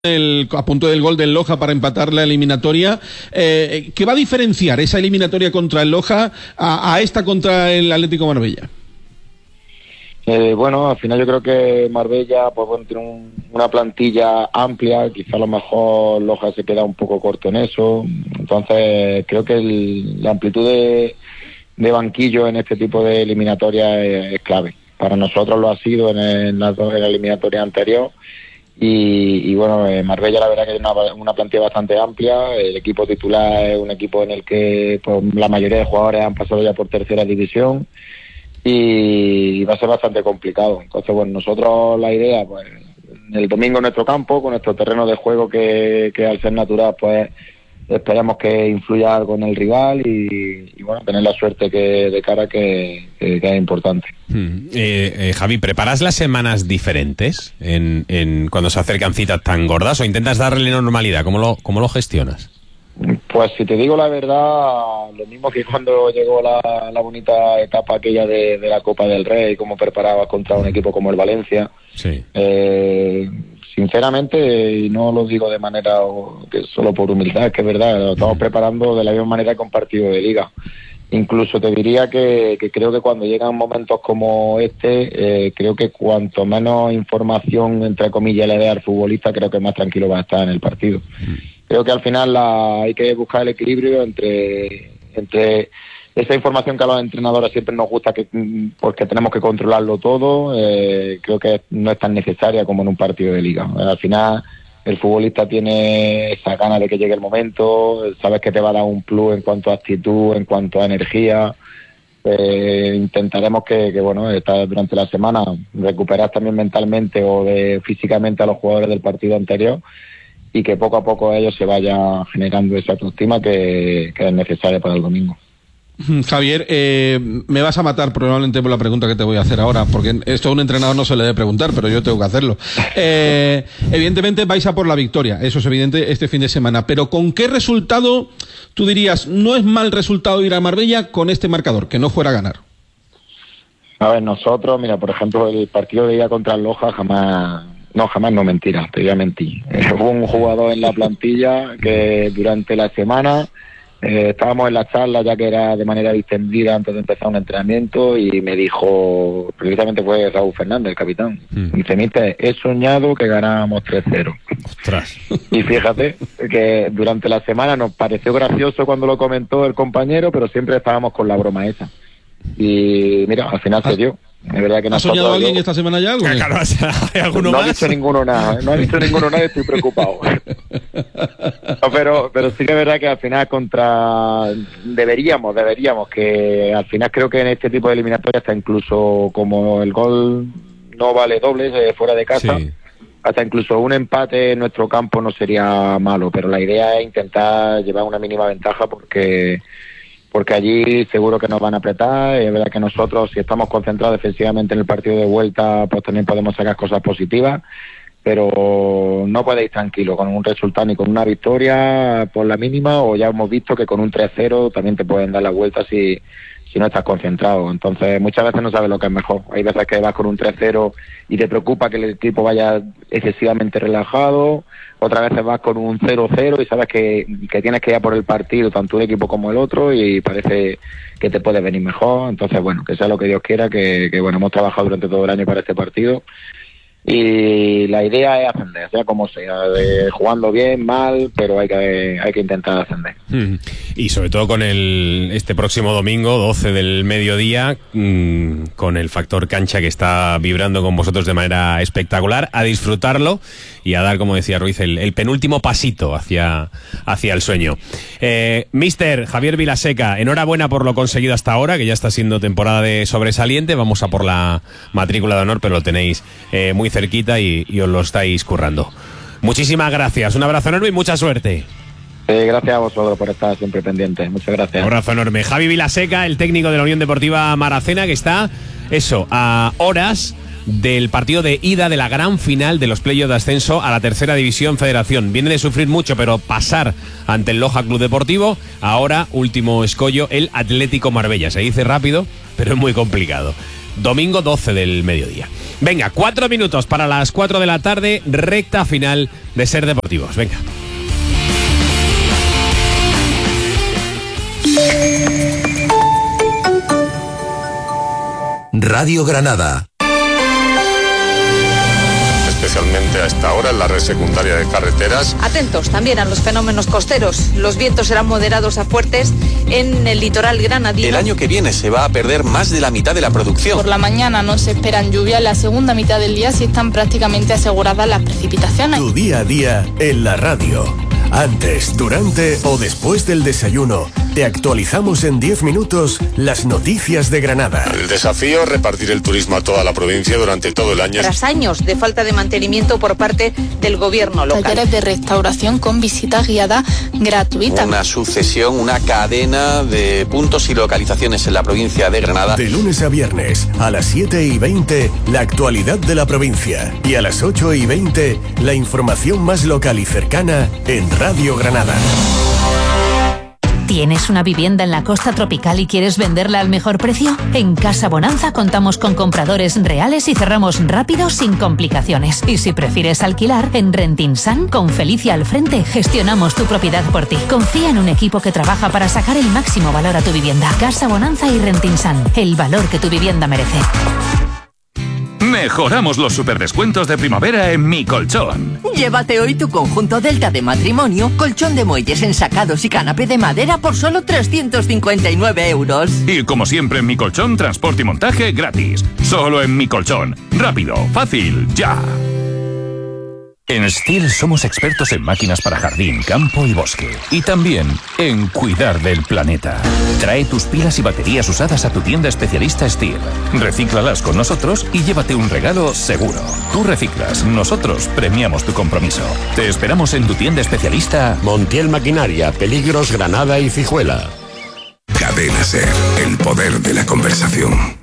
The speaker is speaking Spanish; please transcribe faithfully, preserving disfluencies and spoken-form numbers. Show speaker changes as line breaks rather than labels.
El, a punto del gol del Loja para empatar la eliminatoria. Eh, ¿Qué va a diferenciar esa eliminatoria contra el Loja a, a esta contra el Atlético Marbella?
Eh, bueno, al final yo creo que Marbella pues bueno, tiene un, una plantilla amplia, quizá a lo mejor Loja se queda un poco corto en eso, entonces creo que el, la amplitud de, de banquillo en este tipo de eliminatoria es, es clave. Para nosotros lo ha sido en, en las dos en la eliminatoria anterior. Y, y bueno, eh, Marbella la verdad que es una, una plantilla bastante amplia. El equipo titular es un equipo en el que pues, la mayoría de jugadores han pasado ya por tercera división y va a ser bastante complicado. Entonces, bueno, nosotros la idea, pues el domingo en nuestro campo, con nuestro terreno de juego que, que al ser natural, pues esperemos que influya algo en el rival y, y bueno, tener la suerte que de cara que, que, que es importante.
Hmm. Eh, eh, Javi, ¿preparas las semanas diferentes en, en cuando se acercan citas tan gordas o intentas darle normalidad? ¿Cómo lo, cómo lo gestionas?
Pues si te digo la verdad, lo mismo que cuando llegó la, la bonita etapa aquella de, de la Copa del Rey, cómo preparabas contra un equipo como el Valencia.
Sí.
Eh, Sinceramente, y no lo digo de manera que solo por humildad, es que es verdad, lo estamos preparando de la misma manera que un partido de liga. Incluso te diría que, que creo que cuando llegan momentos como este, eh, creo que cuanto menos información, entre comillas, le dé al futbolista, creo que más tranquilo va a estar en el partido. Creo que al final la, hay que buscar el equilibrio entre entre esa información que a los entrenadores siempre nos gusta que porque tenemos que controlarlo todo, eh, creo que no es tan necesaria como en un partido de liga. Al final el futbolista tiene esa gana de que llegue el momento, sabes que te va a dar un plus en cuanto a actitud, en cuanto a energía. Eh, intentaremos que, que bueno, esta, durante la semana recuperar también mentalmente o de físicamente a los jugadores del partido anterior y que poco a poco ellos se vaya generando esa autoestima que, que es necesaria para el domingo.
Javier, eh, me vas a matar probablemente por la pregunta que te voy a hacer ahora, porque esto a un entrenador no se le debe preguntar, pero yo tengo que hacerlo. Eh, evidentemente vais a por la victoria, eso es evidente este fin de semana, pero ¿con qué resultado tú dirías, no es mal resultado ir a Marbella con este marcador, que no fuera a ganar?
A ver, nosotros, mira, por ejemplo, el partido de ida contra el Loja jamás... No, jamás no mentira, te voy a mentir. Eh, hubo un jugador en la plantilla que durante la semana... Eh, estábamos en la charla ya que era de manera distendida antes de empezar un entrenamiento y me dijo, precisamente fue Raúl Fernández, el capitán, mm. dice, mister, he soñado que ganábamos tres cero.
Ostras.
Y fíjate que durante la semana nos pareció gracioso cuando lo comentó el compañero, pero siempre estábamos con la broma esa. Y mira, al final se dio. Es verdad que
¿Ha soñado alguien yo... esta semana ya algo?
Claro, ¿hay alguno
no
más?
ha visto ninguno nada, no ha visto ninguno nada y estoy preocupado. No, pero, pero sí que es verdad que al final contra deberíamos, deberíamos, que al final creo que en este tipo de eliminatorias hasta incluso como el gol no vale doble fuera de casa, sí. Hasta incluso un empate en nuestro campo no sería malo, pero la idea es intentar llevar una mínima ventaja porque... porque allí seguro que nos van a apretar. Es verdad que nosotros, si estamos concentrados defensivamente en el partido de vuelta, pues también podemos sacar cosas positivas, pero no podéis tranquilo con un resultado ni con una victoria por la mínima, o ya hemos visto que con un tres cero también te pueden dar la vuelta si, si no estás concentrado. Entonces muchas veces no sabes lo que es mejor. Hay veces que vas con un tres cero y te preocupa que el equipo vaya excesivamente relajado, otras veces vas con un cero cero y sabes que, que tienes que ir a por el partido, tanto un equipo como el otro, y parece que te puede venir mejor. Entonces, bueno, que sea lo que Dios quiera, que, que bueno, hemos trabajado durante todo el año para este partido. Y la idea es ascender, sea como sea, de, jugando bien, mal, pero hay que hay que intentar ascender.
Mm. Y sobre todo con el este próximo domingo, doce del mediodía, mmm, con el factor cancha que está vibrando con vosotros de manera espectacular, a disfrutarlo y a dar, como decía Ruiz, el, el penúltimo pasito hacia, hacia el sueño. Eh, Mister Javier Vilaseca, enhorabuena por lo conseguido hasta ahora, que ya está siendo temporada de sobresaliente. Vamos a por la matrícula de honor, pero lo tenéis eh, muy cerquita y, y os lo estáis currando. Muchísimas gracias, un abrazo enorme y mucha suerte.
Sí, gracias a vosotros por estar siempre pendientes, muchas gracias.
Un abrazo enorme. Javi Vilaseca, el técnico de la Unión Deportiva Maracena, que está, eso, a horas del partido de ida de la gran final de los playoffs de ascenso a la tercera división Federación. Viene de sufrir mucho, pero pasar ante el Loja Club Deportivo. Ahora, último escollo, el Atlético Marbella. Se dice rápido, pero es muy complicado. domingo doce del mediodía. Venga, cuatro minutos para las cuatro de la tarde, recta final de Ser Deportivos. Venga.
Radio Granada.
Especialmente a esta hora en la red secundaria de carreteras.
Atentos también a los fenómenos costeros. Los vientos serán moderados a fuertes en el litoral granadino.
El año que viene se va a perder más de la mitad de la producción.
Por la mañana no se esperan lluvias, en la segunda mitad del día sí están prácticamente aseguradas las precipitaciones.
Tu día a día en la radio. Antes, durante o después del desayuno, te actualizamos en diez minutos las noticias de Granada.
El desafío es repartir el turismo a toda la provincia durante todo el año.
Tras años de falta de mantenimiento por parte del gobierno local.
Talleres de restauración con visitas guiadas gratuitas.
Una sucesión, una cadena de puntos y localizaciones en la provincia de Granada.
De lunes a viernes, a las siete y veinte, la actualidad de la provincia. Y a las ocho y veinte, la información más local y cercana en Radio Granada.
¿Tienes una vivienda en la costa tropical y quieres venderla al mejor precio? En Casa Bonanza contamos con compradores reales y cerramos rápido sin complicaciones. Y si prefieres alquilar, en Rentinsan, con Felicia al frente, gestionamos tu propiedad por ti. Confía en un equipo que trabaja para sacar el máximo valor a tu vivienda. Casa Bonanza y Rentinsan, el valor que tu vivienda merece.
Mejoramos los superdescuentos de primavera en Mi Colchón.
Llévate hoy tu conjunto Delta de matrimonio, colchón de muelles ensacados y canapé de madera por solo trescientos cincuenta y nueve euros.
Y como siempre en Mi Colchón, transporte y montaje gratis. Solo en Mi Colchón. Rápido, fácil, ya. En Steel somos expertos en máquinas para jardín, campo y bosque. Y también en cuidar del planeta. Trae tus pilas y baterías usadas a tu tienda especialista Steel. Recíclalas con nosotros y llévate un regalo seguro. Tú reciclas, nosotros premiamos tu compromiso. Te esperamos en tu tienda especialista
Montiel Maquinaria, Peligros, Granada y Cijuela.
Cadena Ser, el poder de la conversación.